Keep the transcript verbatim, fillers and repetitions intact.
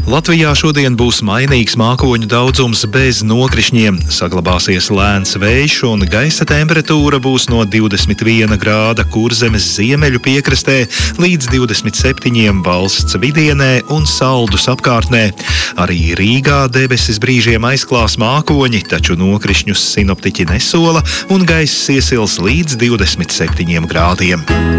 Latvijā šodien būs mainīgs mākoņu daudzums bez nokrišņiem. Saglabāsies lēns vējš un gaisa temperatūra būs no divdesmit viena grāda Kurzemes ziemeļu piekrastē līdz divdesmit septiņiem valsts vidienē un Saldus apkārtnē. Arī Rīgā debesis brīžiem aizklās mākoņi, taču nokrišņus sinoptiķi nesola un gaiss iesils līdz divdesmit septiņiem grādiem.